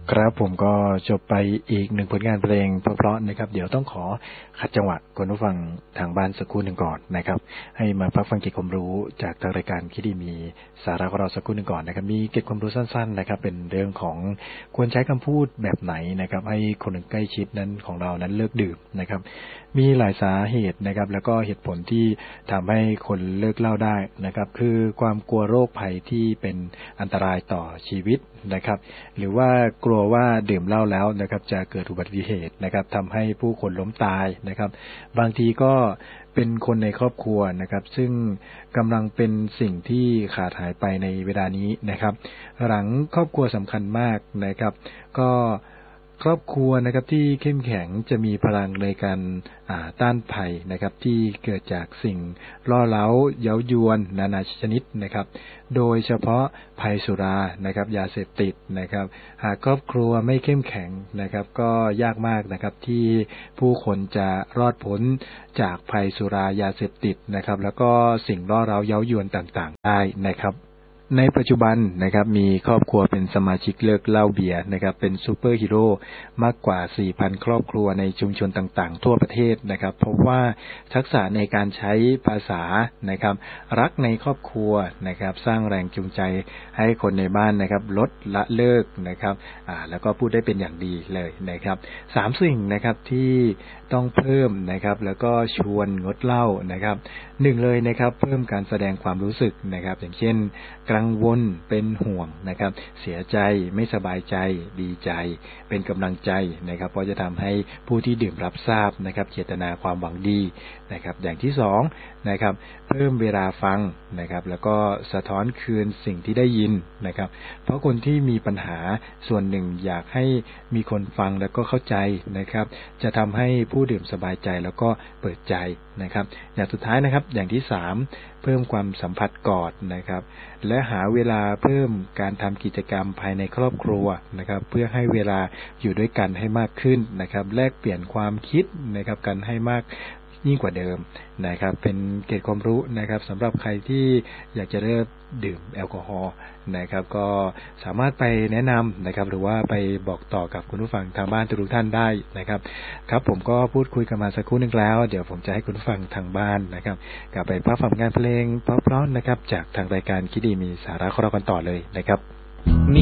ครับผมก็จบไปอีกหนึ่งผลงานเพลงเพราะๆนะครับเดี๋ยวต้องขอขัดจังหวะคุณผู้ฟังทางบ้านสักครู่หนึ่งก่อนนะครับให้มาพักฟังเกร็ดความรู้จากทางรายการคิดดีมีสาระของเราสักครู่หนึ่งก่อนนะครับมีเกร็ดความรู้สั้นๆนะครับเป็นเรื่องของควรใช้คำพูดแบบไหนนะครับให้คนใกล้ชิดนั้นของเรานั้นเลิกดื่มนะครับมีหลายสาเหตุนะครับแล้วก็เหตุผลที่ทำให้คนเลิกเหล้าได้นะครับคือความกลัวโรคภัยที่เป็นอันตรายต่อชีวิตนะครับหรือว่ากลัวว่าดื่มเหล้าแล้วนะครับจะเกิดอุบัติเหตุนะครับทำให้ผู้คนล้มตายนะครับบางทีก็เป็นคนในครอบครัวนะครับซึ่งกำลังเป็นสิ่งที่ขาดหายไปในเวลานี้นะครับหลังครอบครัวสำคัญมากนะครับก็ครอบครัวนะครับที่เข้มแข็งจะมีพลังในการต้านภัยนะครับที่เกิดจากสิ่งล่อเร้าเย้ายวนนานาชนิดนะครับโดยเฉพาะภัยสุรานะครับยาเสพติดนะครับหากครอบครัวไม่เข้มแข็งนะครับก็ยากมากนะครับที่ผู้คนจะรอดพ้นจากภัยสุรายาเสพติดนะครับแล้วก็สิ่งล่อเร้าเย้ายวนต่างๆได้นะครับในปัจจุบันนะครับมีครอบครัวเป็นสมาชิกเลิกเหล้าเบียร์นะครับเป็นซูเปอร์ฮีโร่มากกว่า 4,000 ครอบครัวในชุมชนต่างๆทั่วประเทศนะครับเพราะว่าทักษะในการใช้ภาษานะครับรักในครอบครัวนะครับสร้างแรงจูงใจให้คนในบ้านนะครับลดละเลิกนะครับแล้วก็พูดได้เป็นอย่างดีเลยนะครับ3สิ่งนะครับที่ต้องเพิ่มนะครับแล้วก็ชวนงดเหล้านะครับ1เลยนะครับเพิ่มการแสดงความรู้สึกนะครับอย่างเช่นกังวลเป็นห่วงนะครับเสียใจไม่สบายใจดีใจเป็นกำลังใจนะครับเพราะจะทำให้ผู้ที่ดื่มรับทราบนะครับเจตนาความหวังดีนะครับอย่างที่2นะครับเพิ่มเวลาฟังนะครับแล้วก็สะท้อนคืนสิ่งที่ได้ยินนะครับเพราะคนที่มีปัญหาส่วนหนึ่งอยากให้มีคนฟังแล้วก็เข้าใจนะครับจะทำให้ผู้ดื่มสบายใจแล้วก็เปิดใจนะครับอย่างสุดท้ายนะครับอย่างที่3เพิ่มความสัมผัสกอดนะครับและหาเวลาเพิ่มการทำกิจกรรมภายในครอบครัวนะครับเพื่อให้เวลาอยู่ด้วยกันให้มากขึ้นนะครับแลกเปลี่ยนความคิดนะครับกันให้มากยิ่งกว่าเดิมนะครับเป็นเกร็ดความรู้นะครับสำหรับใครที่อยากจะเลิกดื่มแอลกอฮอล์นะครับก็สามารถไปแนะนำนะครับหรือว่าไปบอกต่อกับคุณผู้ฟังทางบ้านทุกท่านได้นะครับครับผมก็พูดคุยกันมาสักครู่นึงแล้วเดี๋ยวผมจะให้คุณผู้ฟังทางบ้านนะครับกลับไปพักฟังงานเพลงเพราะๆนะครับจากทางรายการคิดดีมีสาระของเรากันต่อเลยนะครับ